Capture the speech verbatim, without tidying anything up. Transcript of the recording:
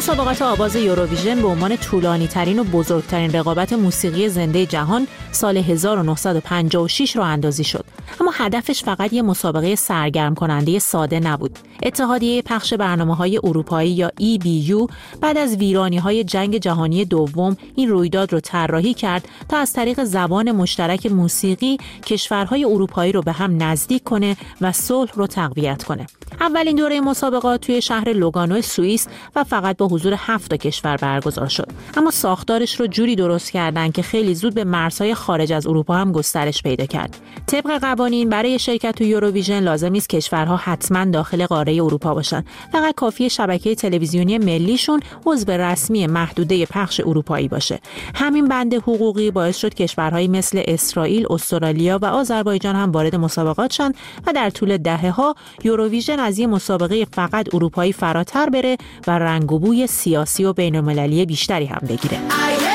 مسابقات آواز یوروویژن به عنوان طولانی‌ترین و بزرگترین رقابت موسیقی زنده جهان سال هزار و نهصد و پنجاه و شش راه اندازی شد. اما هدفش فقط یه مسابقه سرگرم کننده ساده نبود. اتحادیه پخش برنامه‌های اروپایی یا ای بی یو بعد از ویرانی‌های جنگ جهانی دوم این رویداد رو طراحی کرد تا از طریق زبان مشترک موسیقی کشورهای اروپایی رو به هم نزدیک کنه و صلح رو تقویت کنه. اولین دوره مسابقات توی شهر لوگانو سوئیس و فقط با حضور هفت کشور برگزار شد. اما ساختارش رو جوری درست کردن که خیلی زود به مرزهای خارج از اروپا هم گسترش پیدا کرد. طبق قوانین برای شرکت تو یوروویژن لازم نیست کشورها حتما داخل قاره اروپا باشن. فقط کافیه شبکه تلویزیونی ملیشون عضو رسمی محدوده پخش اروپایی باشه. همین بند حقوقی باعث شد کشورهایی مثل اسرائیل، استرالیا و آذربایجان هم وارد مسابقات شدن و در طول دهه‌ها یوروویژن از یه مسابقه فقط اروپایی فراتر بره و رنگ و بوی سیاسی و بین‌المللی بیشتری هم بگیره.